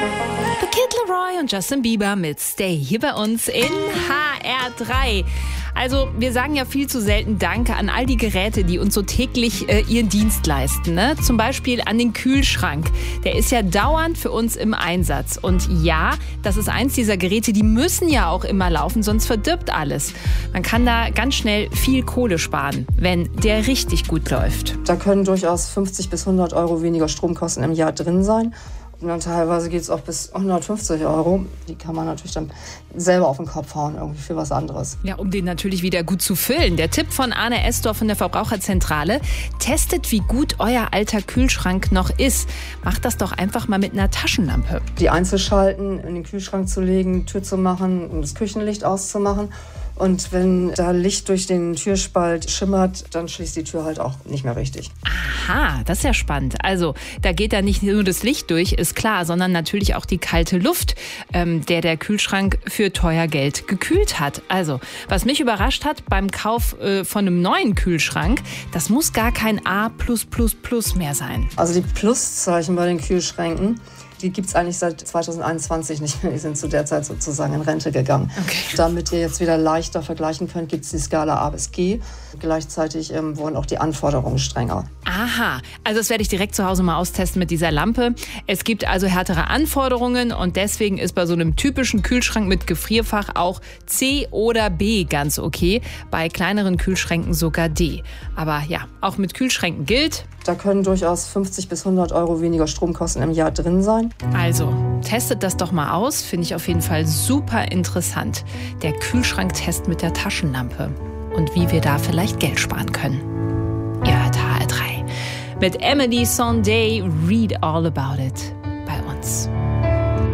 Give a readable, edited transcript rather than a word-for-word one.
The Kid Laroi und Justin Bieber mit Stay hier bei uns in HR3. Also wir sagen ja viel zu selten Danke an all die Geräte, die uns so täglich ihren Dienst leisten. Ne? Zum Beispiel an den Kühlschrank. Der ist ja dauernd für uns im Einsatz. Und ja, das ist eins dieser Geräte, die müssen ja auch immer laufen, sonst verdirbt alles. Man kann da ganz schnell viel Kohle sparen, wenn der richtig gut läuft. Da können durchaus 50 bis 100 Euro weniger Stromkosten im Jahr drin sein. Und dann teilweise geht es auch bis 150 Euro. Die kann man natürlich dann selber auf den Kopf hauen, irgendwie für was anderes. Ja, um den natürlich wieder gut zu füllen. Der Tipp von Arne Esdorf von der Verbraucherzentrale: Testet, wie gut euer alter Kühlschrank noch ist. Macht das doch einfach mal mit einer Taschenlampe. Die einzuschalten, in den Kühlschrank zu legen, Tür zu machen und das Küchenlicht auszumachen. Und wenn da Licht durch den Türspalt schimmert, dann schließt die Tür halt auch nicht mehr richtig. Aha, das ist ja spannend. Also da geht da nicht nur das Licht durch, ist klar, sondern natürlich auch die kalte Luft, der Kühlschrank für teuer Geld gekühlt hat. Also, was mich überrascht hat beim Kauf von einem neuen Kühlschrank, das muss gar kein A++ mehr sein. Also die Pluszeichen bei den Kühlschränken, die gibt es eigentlich seit 2021 nicht mehr. Die sind zu der Zeit sozusagen in Rente gegangen. Okay. Damit ihr jetzt wieder leichter vergleichen könnt, gibt es die Skala A bis G. Gleichzeitig wurden auch die Anforderungen strenger. Aha, also das werde ich direkt zu Hause mal austesten mit dieser Lampe. Es gibt also härtere Anforderungen und deswegen ist bei so einem typischen Kühlschrank mit Gefrierfach auch C oder B ganz okay. Bei kleineren Kühlschränken sogar D. Aber ja, auch mit Kühlschränken gilt: Da können durchaus 50 bis 100 Euro weniger Stromkosten im Jahr drin sein. Also, testet das doch mal aus. Finde ich auf jeden Fall super interessant. Der Kühlschranktest mit der Taschenlampe. Und wie wir da vielleicht Geld sparen können. Ihr hört HR3 mit Emily Sandé, Read All About It bei uns.